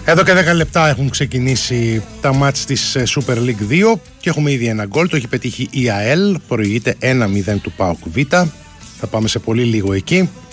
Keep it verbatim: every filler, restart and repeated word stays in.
Εδώ και δέκα λεπτά έχουν ξεκινήσει τα μάτς της Super League δύο και έχουμε ήδη ένα γκολ. Το έχει πετύχει η ΑΕΛ, προηγείται ένα μηδέν του ΠΑΟΚ Β. Θα πάμε σε πολύ λίγο εκεί.